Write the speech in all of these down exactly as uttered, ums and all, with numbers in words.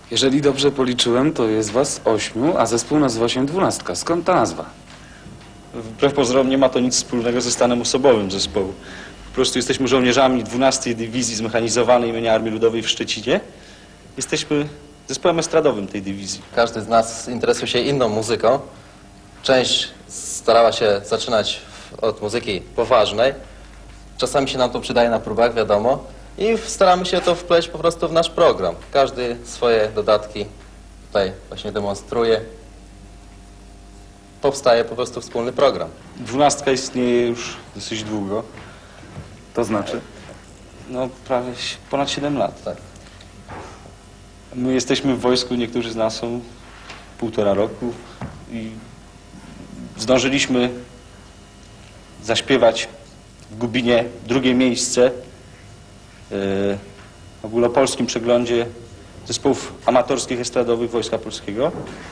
Jeżeli dobrze policzyłem, to jest was ośmiu, a zespół nazywa się Dwunastka. Skąd ta nazwa? Wbrew pozorom nie ma to nic wspólnego ze stanem osobowym zespołu. Po prostu jesteśmy żołnierzami dwunastej Dywizji Zmechanizowanej imienia Armii Ludowej w Szczecinie. Jesteśmy zespołem estradowym tej dywizji. Każdy z nas interesuje się inną muzyką. Część starała się zaczynać od muzyki poważnej. Czasami się nam to przydaje na próbach, wiadomo. I staramy się to wpleść po prostu w nasz program. Każdy swoje dodatki tutaj właśnie demonstruje. Powstaje po prostu wspólny program. Dwunastka istnieje już dosyć długo. To znaczy? No prawie ponad siedem lat. Tak. My jesteśmy w wojsku, niektórzy z nas są półtora roku i zdążyliśmy zaśpiewać w Gubinie drugie miejsce w ogólnopolskim przeglądzie zespołów amatorskich estradowych Wojska Polskiego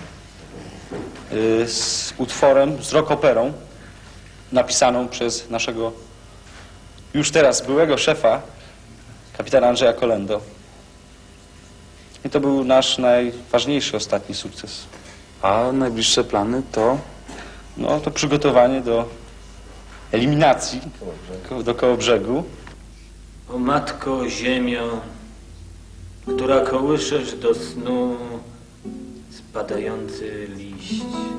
z utworem, z rock operą napisaną przez naszego już teraz byłego szefa, kapitana Andrzeja Kolendo. I to był nasz najważniejszy ostatni sukces. A najbliższe plany to? No to przygotowanie do eliminacji ko do Kołobrzegu. O matko ziemio, która kołyszesz do snu spadający liść.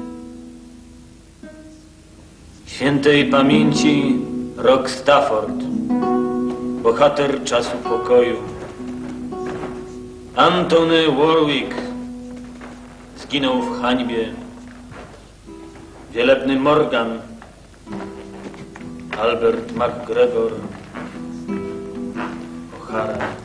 Świętej pamięci Rock Stafford, bohater czasu pokoju. Antony Warwick zginął w hańbie. Wielebny Morgan, Albert McGregor, O'Hara.